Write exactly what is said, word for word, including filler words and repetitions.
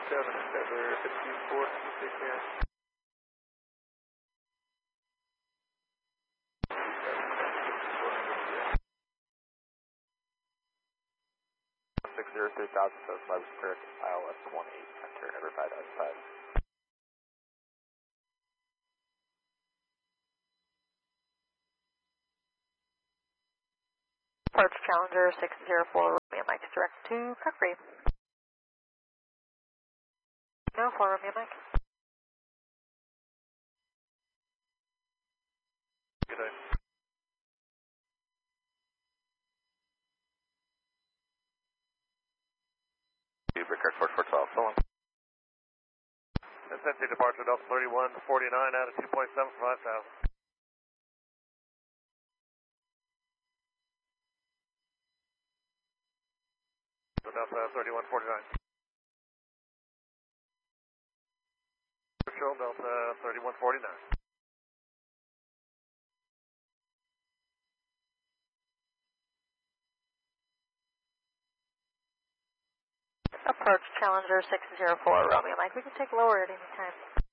seven, December fifty-four, fifty-six here. six zero three thousand, so five correct, I L S one eight, enter, number five out of five. Approach Challenger six zero four, Romeo Mike, direct to Capri. No, for Romeo Mike. Good day. Breaker four four twelve, so long. Sensei departure Delta thirty-one forty-nine out of two point seven five thousand. Delta thirty-one forty-nine. Show Delta thirty-one forty-nine. Approach Challenger six zero four, Romeo Mike. We can take lower at any time.